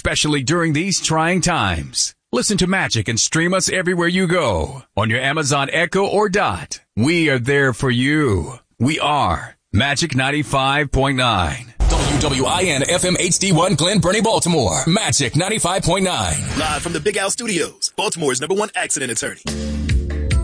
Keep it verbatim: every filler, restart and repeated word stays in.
especially during these trying times. Listen to Magic and stream us everywhere you go. On your Amazon Echo or Dot. We are there for you. We are Magic ninety-five point nine. W W I N F M H D one Glen Burnie, Baltimore. Magic ninety-five point nine. Live from the Big Al Studios, Baltimore's number one accident attorney.